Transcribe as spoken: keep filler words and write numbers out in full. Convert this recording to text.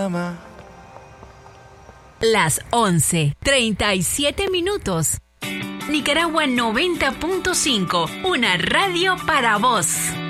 Las once, treinta y siete minutos. Nicaragua noventa punto cinco, una radio para vos.